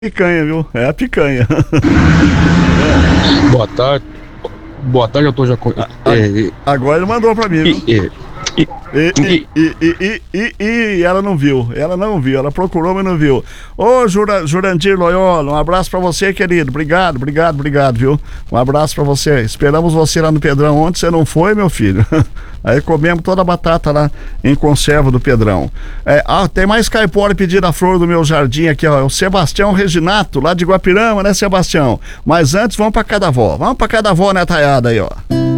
Picanha, viu? É a picanha. Boa tarde. Boa tarde, eu tô já. Agora ele mandou pra mim, viu? E ela não viu, ela procurou, mas não viu. Ô, Jurandir Loyola, um abraço pra você, querido. Obrigado, viu? Um abraço pra você. Esperamos você lá no Pedrão. Ontem você não foi, meu filho? Aí comemos toda a batata lá em conserva do Pedrão. Tem mais caipora pedindo a flor do meu jardim aqui, ó. É o Sebastião Reginato, lá de Guapirama, né, Sebastião? Mas antes, vamos pra Cadavó, né, Taiada aí, ó.